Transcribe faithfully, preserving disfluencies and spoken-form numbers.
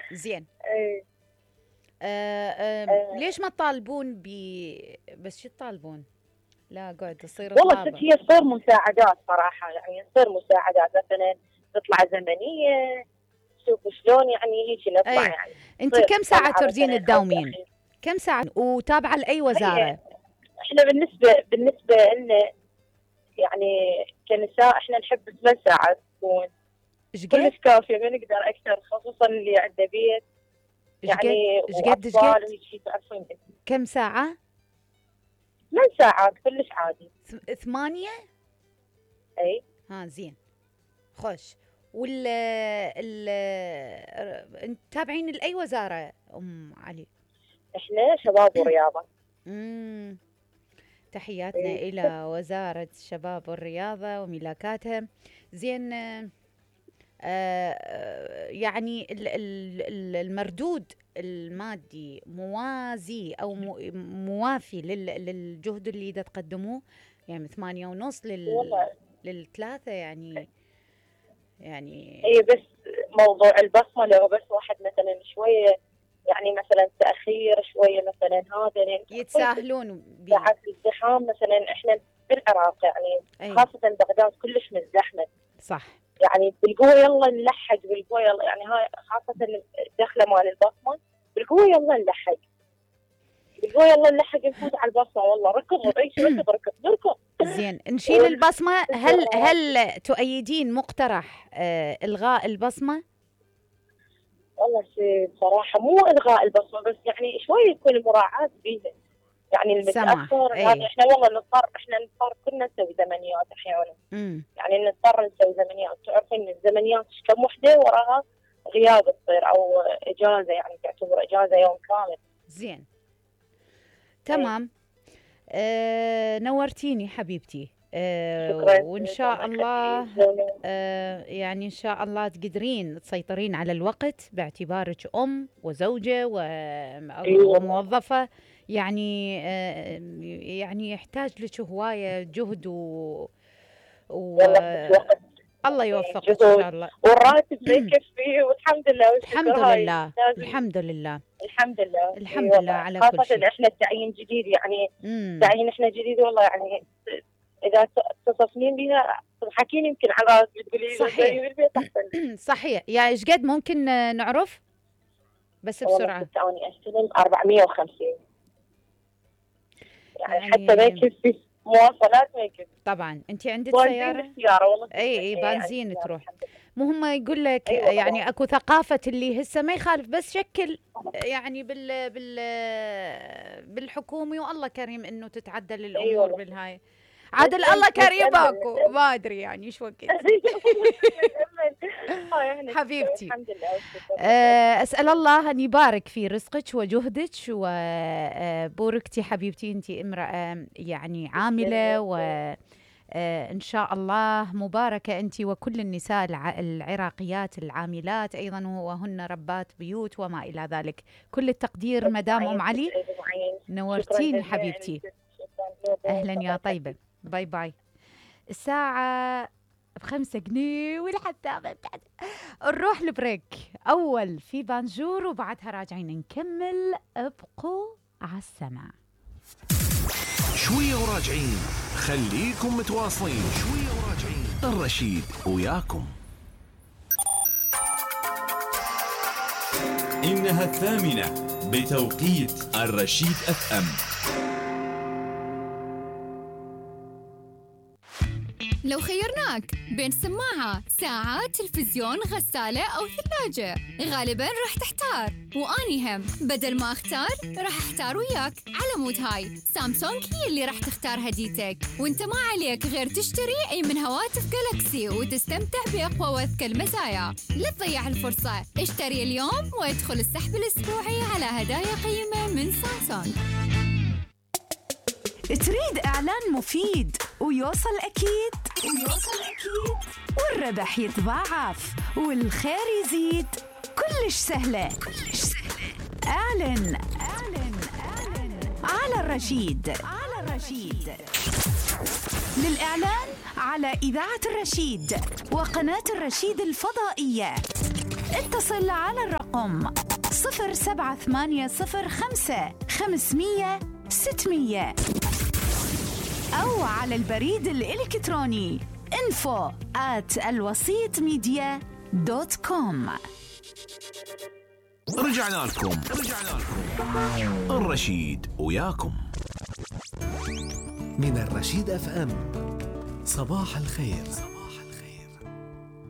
زين. ايه آه آه آه. ليش ما تطالبون ب بس شو تطالبون؟ لا قاعد تصير والله طلابة. ست هي تصير مساعدات صراحة، يعني تصير مساعدات مثلا تطلع زمنية، شوف شلون يعني هيك نطلع اي يعني. انت كم ساعة تردين مثلاً تداومين؟ كم ساعة وتابعة لأي وزارة؟ احنا بالنسبة بالنسبة لنا يعني كنساء احنا نحب ثمان ساعات تكون كلش كافية، ما نقدر أكثر، خصوصا اللي عنده بيت يعني جقد وأطفال وهيك تعرفين. كم ساعة؟ ثمان ساعات كلش عادي. ثمانية؟ اي ها زين خوش. وال ال انت تابعين لاي وزاره ام علي؟ احنا شباب ورياضه. امم تحياتنا إيه. الى وزاره الشباب والرياضه وملاكاتها. زين. آه يعني المردود المادي موازي او موافي للجهد اللي دا تقدموه؟ يعني ثمانية ونص لل للثلاثة يعني يعني اي بس موضوع البصمة لو بس واحد مثلا شوية يعني مثلا تأخير شوية مثلا هذا يعني يتساهلون ساعات الازدحام مثلا احنا بالعراق يعني أي. خاصة بغداد كلش مزدحمة. صح. يعني بالقوة يلا نلحق بالقوة يلا يعني هاي خاصة الدخلة مال البصمة بالقوة يلا نلحق بالقوة يلا نلحق نفوت على البصمة والله ركض ايش ركض ركض نركض. زين نشيل البصمة. هل هل تؤيدين مقترح آه إلغاء البصمة؟ والله شيء بصراحة مو إلغاء البصمة بس يعني شوية يكون المراعاة بيها يعني المتأخر هذا احنا والله نضطر احنا نضطر كنا نسوي زمنيات احيانا يعني نضطر نسوي زمنيات. تعرفين الزمنيات كم وحدة وراها غياب تصير او اجازة يعني تعتبر اجازة يوم كامل. زين تمام. آه نورتيني حبيبتي. آه وإن شاء الله آه يعني إن شاء الله تقدرين تسيطرين على الوقت باعتبارك أم وزوجة وموظفة يعني آه يعني يحتاج لك هواية جهد و, و... الله يوفقك إن شاء الله. والراتب ما يكفي والحمد لله الحمد لله الحمد لله الحمد لله الحمد لله على كل شيء. خاصة احنا التعيين جديد يعني تعيين احنا جديد والله يعني اذا اتصلين بها تضحكين يمكن على راسك تقولي صحيح بالبيت احسن. صحيح يا ايش قد ممكن نعرف بس بسرعة؟ والله انا استلم أربعمية وخمسين يعني, يعني حتى ما يكفي مواصلات ما يكفي. طبعا انت عندك سيارة؟ سيارة والله اي اي بنزين تروح. مهم يقول لك أيوة يعني طبعا. اكو ثقافة اللي هسه ما يخالف بس شكل يعني بال بال بالحكومي والله كريم انه تتعدل الامور. أيوة بالهاي عادل الله كريم اكو ما ادري يعني ايش وقت. حبيبتي اسال الله ان يبارك في رزقك وجهدك وبوركتي حبيبتي. انت امراه يعني عامله و إن شاء الله مباركة أنت وكل النساء العراقيات العاملات أيضا وهن ربات بيوت وما إلى ذلك. كل التقدير مدام أم علي. نورتين حبيبتي. أهلا يا طيبة. باي باي. الساعة بخمسة جنيه والحتى نروح البريك أول في بانجور وبعدها راجعين نكمل. ابقوا على السمع. شوية وراجعين خليكم متواصلين. شوية وراجعين الرشيد وياكم. إنها الثامنة بتوقيت الرشيد اف ام. لو خيرناك بين سماعة، ساعة، تلفزيون، غسالة أو ثلاجة غالباً راح تحتار، وأني هم بدل ما أختار راح أحتار وياك. على مود هاي سامسونج هي اللي راح تختار هديتك، وانت ما عليك غير تشتري أي من هواتف جالاكسي وتستمتع بأقوى وأذكى المزايا. لا تضيع الفرصة، اشتري اليوم وادخل السحب الأسبوعي على هدايا قيمة من سامسونج. تريد إعلان مفيد ويوصل أكيد ويوصل أكيد والربح يتضاعف والخير يزيد؟ كلش سهلة كلش سهلة. أعلن أعلن أعلن على الرشيد على الرشيد. للإعلان على إذاعة الرشيد وقناة الرشيد الفضائية اتصل على الرقم صفر سبعة ثمانية صفر خمسة خمسمية ستمية أو على البريد الإلكتروني info at الوسيط ميديا دوت كوم. رجعنا لكم رجعنا لكم الرشيد وياكم من الرشيد اف ام. صباح الخير.